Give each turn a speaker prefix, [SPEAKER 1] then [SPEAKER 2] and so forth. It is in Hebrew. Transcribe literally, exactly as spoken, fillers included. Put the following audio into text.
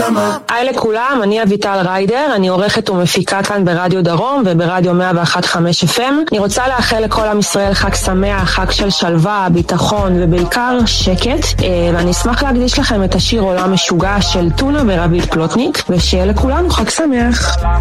[SPEAKER 1] היי לכולם, אני אביטל ריידר, אני עורכת ומפיקה כאן ברדיו דרום וברדיו מאה ואחת נקודה חמש אף אם. אני רוצה לאחל לכל עם ישראל חג שמח, חג של שלווה, ביטחון ובעיקר שקט, ואני אשמח להקדיש לכם את השיר עולם משוגע של טונה ורביד פלוטניק, ושיהיה לכולנו חג שמח.